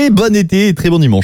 très bon été et très bon dimanche.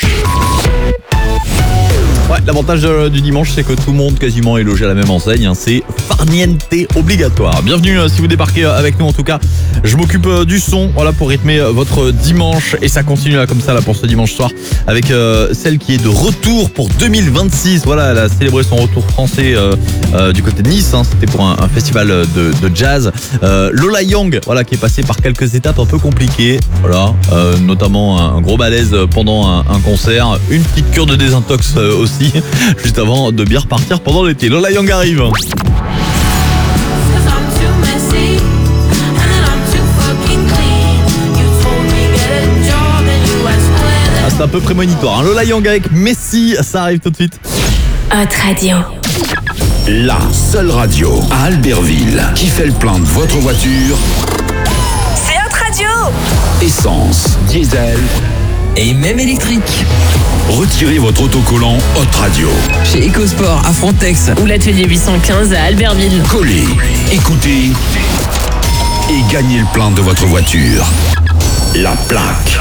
Ouais, l'avantage du dimanche, c'est que tout le monde quasiment est logé à la même enseigne. C'est farniente obligatoire. Bienvenue si vous débarquez avec nous. En tout cas, je m'occupe du son, voilà, pour rythmer votre dimanche. Et ça continue là comme ça là pour ce dimanche soir avec celle qui est de retour pour 2026. Voilà, elle a célébré son retour français du côté de Nice. C'était pour un festival de jazz. Lola Young, voilà, qui est passée par quelques étapes un peu compliquées. Voilà, notamment un gros malaise pendant un concert, une petite cure de désintox aussi. Juste avant de bien repartir pendant l'été. Lola Young arrive. C'est un peu prémonitoire. Lola Young avec Messi, ça arrive tout de suite. Hot Radio. La seule radio à Albertville qui fait le plein de votre voiture. C'est Hot Radio. Essence, diesel et même électrique. Retirez votre autocollant Hot Radio. Chez EcoSport à Frontex ou l'atelier 815 à Albertville. Collez, écoutez et gagnez le plein de votre voiture. La plaque.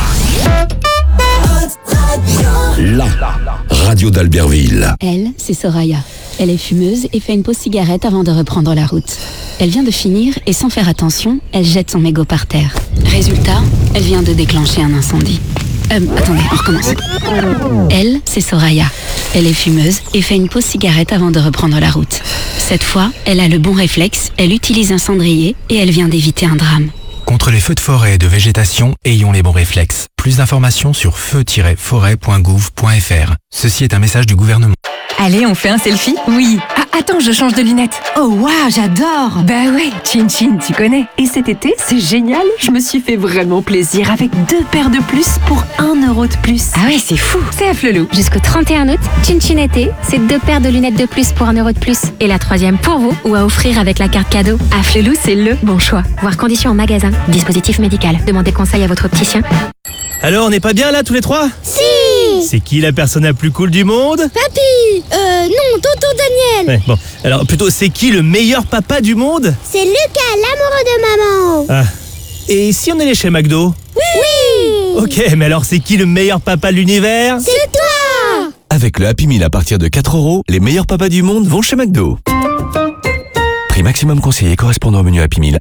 La radio d'Albertville. Elle, c'est Soraya. Elle est fumeuse et fait une pause cigarette avant de reprendre la route. Elle vient de finir et sans faire attention, elle jette son mégot par terre. Résultat, elle vient de déclencher un incendie. Attendez, on recommence. Elle, c'est Soraya. Elle est fumeuse et fait une pause cigarette avant de reprendre la route. Cette fois, elle a le bon réflexe, elle utilise un cendrier et elle vient d'éviter un drame. Contre les feux de forêt et de végétation, ayons les bons réflexes. Plus d'informations sur feu-forêt.gouv.fr. Ceci est un message du gouvernement. Allez, on fait un selfie? Oui. Ah, attends, je change de lunettes. Oh, waouh, j'adore. Bah ouais, Chin Chin, tu connais. Et cet été, c'est génial. Je me suis fait vraiment plaisir avec 2 paires de plus pour 1 euro de plus. Ah ouais, c'est fou. C'est à Flelou. Jusqu'au 31 août, Chin Chin été, c'est 2 paires de lunettes de plus pour 1 euro de plus. Et la 3e pour vous ou à offrir avec la carte cadeau. À Flelou, c'est le bon choix. Voir conditions en magasin. Dispositif médical. Demandez conseil à votre opticien. Alors, on n'est pas bien là tous les trois? Si. C'est qui la personne la plus cool du monde? Papy. Non, tonton Daniel. Ouais, bon, alors plutôt, c'est qui le meilleur papa du monde? C'est Lucas, l'amoureux de maman. Ah. Et si on allait chez McDo? Oui. Ok, mais alors c'est qui le meilleur papa de l'univers? C'est toi. Avec le Happy Meal à partir de 4 €, les meilleurs papas du monde vont chez McDo. Prix maximum conseillé correspondant au menu Happy Meal.